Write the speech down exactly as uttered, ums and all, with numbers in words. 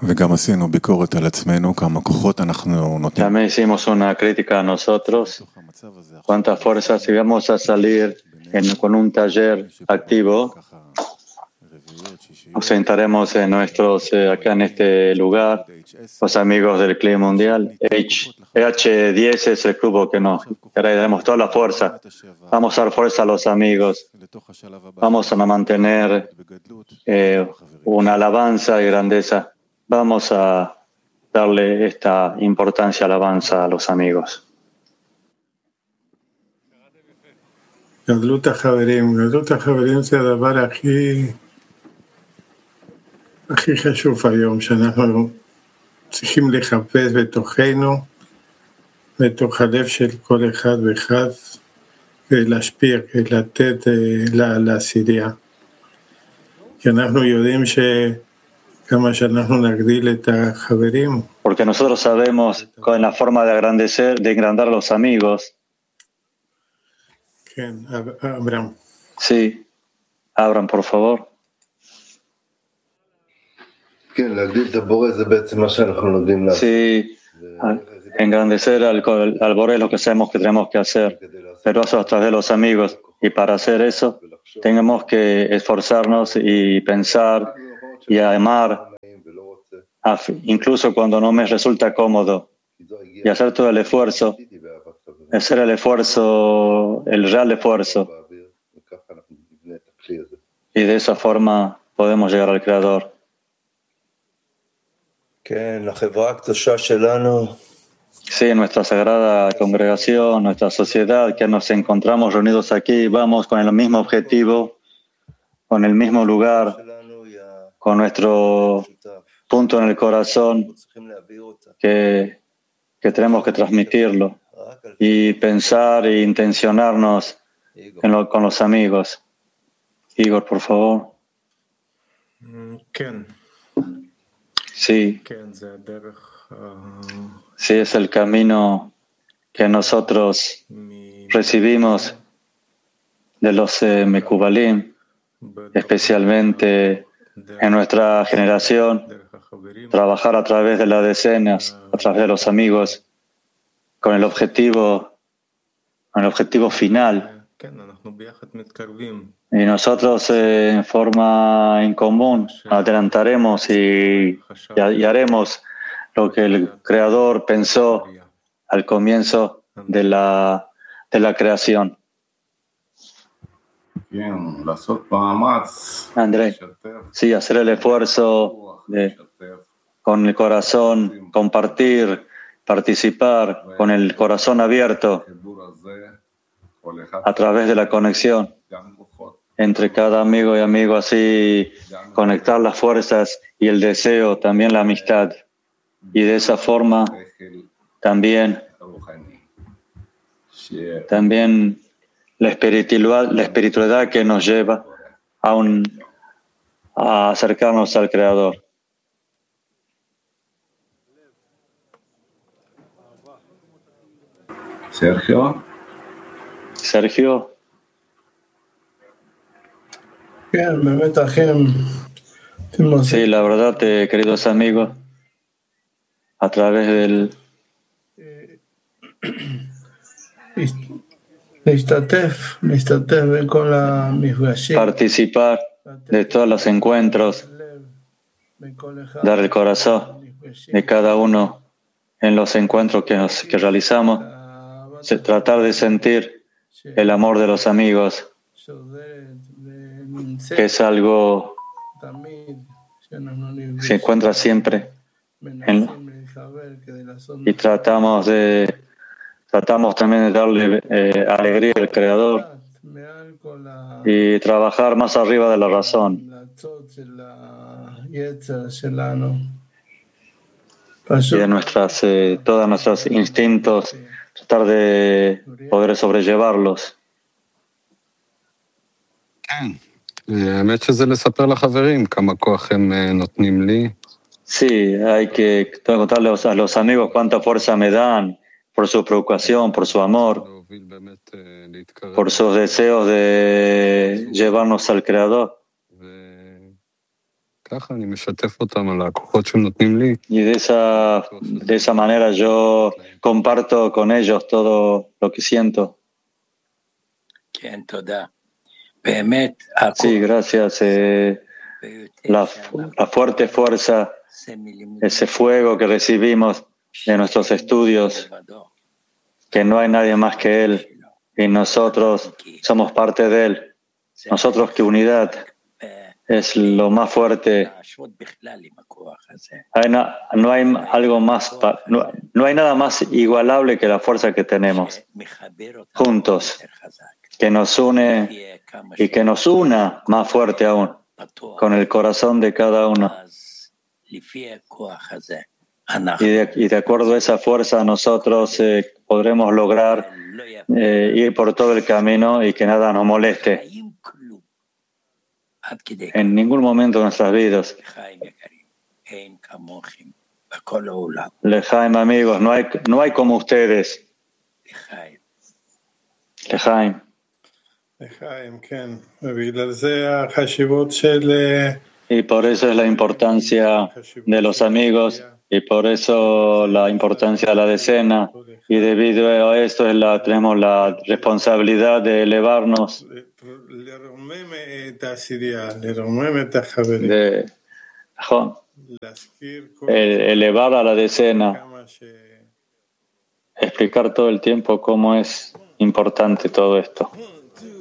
También hicimos una crítica a nosotros. ¿Cuánta fuerza? Si vamos a salir en, con un taller activo, nos sentaremos en nuestros, eh, acá en este lugar, los amigos del clima mundial. H diez es el grupo que nos daremos toda la fuerza. Vamos a dar fuerza a los amigos. Vamos a mantener eh, una alabanza y grandeza. Vamos a darle esta importancia, alabanza a los amigos. גדלות החברים, גדלות החברים זה הדבר הכי הכי חשוב היום, שאנחנו צריכים לחפש בתוכנו, בתוך הלב של כל אחד ואחד, ולהשפיע, לתת לעשירייה. כי אנחנו יודעים שכמה שאנחנו נגדיל את החברים. Porque nosotros sabemos con la forma de agrandecer, de engrandar a los amigos. Abraham. Sí, Abraham, por favor. Sí, engrandecer al, al Boré es lo que sabemos que tenemos que hacer, pero eso a través de los amigos. Y para hacer eso, tenemos que esforzarnos y pensar y amar, incluso cuando no me resulta cómodo, y hacer todo el esfuerzo. Hacer el esfuerzo, el real esfuerzo. Y de esa forma podemos llegar al Creador. Sí, en nuestra sagrada congregación, nuestra sociedad, que nos encontramos reunidos aquí, vamos con el mismo objetivo, con el mismo lugar, con nuestro punto en el corazón, que, que tenemos que transmitirlo. Y pensar e intencionarnos en lo, con los amigos. Igor, por favor. Ken. Sí. Sí, es el camino que nosotros recibimos de los eh, Mekubalim, especialmente en nuestra generación, trabajar a través de las decenas, a través de los amigos, con el objetivo, con el objetivo final. Y nosotros eh, en forma en común adelantaremos y, y, y haremos lo que el Creador pensó al comienzo de la, de la creación. André, sí, hacer el esfuerzo de, con el corazón, compartir, participar con el corazón abierto a través de la conexión entre cada amigo y amigo, así conectar las fuerzas y el deseo, también la amistad, y de esa forma también también la espiritualidad, la espiritualidad que nos lleva a, un, a acercarnos al Creador. Sergio. Sergio. Sí, la verdad, eh, queridos amigos, a través del participar de todos los encuentros, dar el corazón de cada uno en los encuentros que, nos, que realizamos, tratar de sentir el amor de los amigos, que es algo que se encuentra siempre en, y tratamos de tratamos también de darle eh, alegría al Creador y trabajar más arriba de la razón y de nuestras eh, todos nuestros instintos, tratar de poder sobrellevarlos. Sí, hay que contarles a los amigos cuánta fuerza me dan por su preocupación, por su amor, por sus deseos de llevarnos al Creador. Y de esa, de esa manera yo comparto con ellos todo lo que siento. Sí, gracias. Eh, la, la fuerte fuerza, ese fuego que recibimos de nuestros estudios, que no hay nadie más que Él, y nosotros somos parte de Él. Nosotros, que unidad es lo más fuerte. Hay na, no hay algo más, no, no hay nada más igualable que la fuerza que tenemos juntos, que nos une y que nos una más fuerte aún, con el corazón de cada uno. Y de, y de acuerdo a esa fuerza nosotros eh, podremos lograr eh, ir por todo el camino y que nada nos moleste en ningún momento de nuestras vidas. Lejaim, amigos, no hay, no hay como ustedes. Lejaim. Lejaim, כן. ובגלל זה החשיבות של Y por eso es la importancia de los amigos, y por eso la importancia de la decena, y debido a esto es la, tenemos la responsabilidad de elevarnos, de elevar a la decena, explicar todo el tiempo cómo es importante todo esto.